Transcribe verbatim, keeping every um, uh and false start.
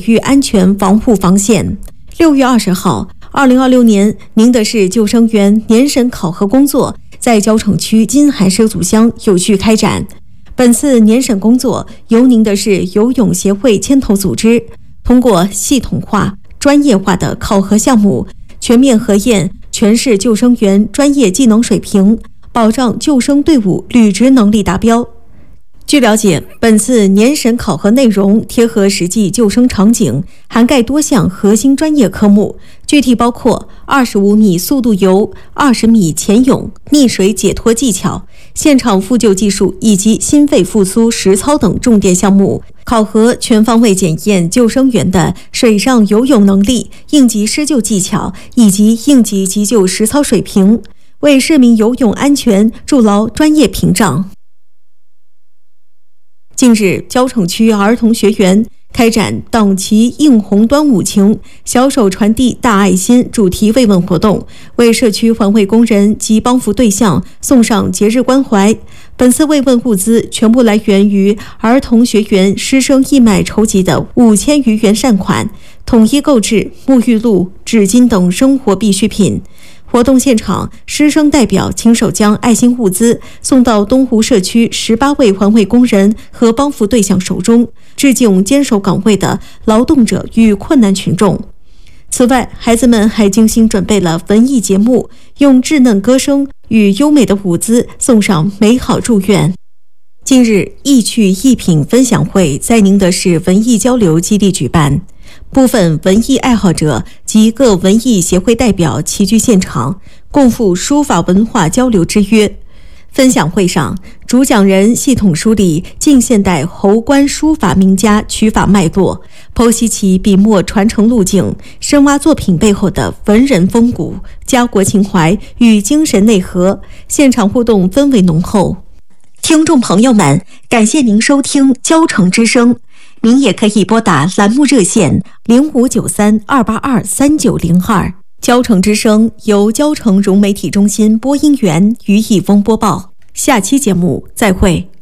育安全防护防线。六月二十号，二零二六年宁德市救生员年审考核工作在蕉城区金海社组乡有序开展。本次年审工作由宁德市游泳协会牵头组织，通过系统化、专业化的考核项目，全面核验全市救生员专业技能水平，保障救生队伍履职能力达标。据了解，本次年审考核内容贴合实际救生场景，涵盖多项核心专业科目，具体包括二十五米速度游、二十米潜泳、溺水解脱技巧、现场复救技术以及心肺复苏实操等重点项目，考核全方位检验救生员的水上游泳能力、应急施救技巧以及应急急救实操水平，为市民游泳安全筑牢专业屏障。近日，蕉城区儿童学园开展党旗映红端午情，小手传递大爱心主题慰问活动，为社区环卫工人及帮扶对象送上节日关怀。本次慰问物资全部来源于儿童学园师生义卖筹集的五千余元善款，统一购置沐浴露、纸巾等生活必需品。活动现场，师生代表亲手将爱心物资送到东湖社区十八位环卫工人和帮扶对象手中，致敬坚守岗位的劳动者与困难群众。此外，孩子们还精心准备了文艺节目，用稚嫩歌声与优美的舞姿送上美好祝愿。近日，艺趣艺品分享会在宁德市文艺交流基地举办，部分文艺爱好者及各文艺协会代表齐聚现场，共赴书法文化交流之约。分享会上，主讲人系统梳理近现代侯官书法名家取法脉络，剖析其笔墨传承路径，深挖作品背后的文人风骨、家国情怀与精神内核。现场互动氛围浓厚。听众朋友们，感谢您收听蕉城之声，您也可以拨打栏目热线零五九三二八二三九零二。蕉城之声由蕉城融媒体中心播音员于一峰播报。下期节目再会。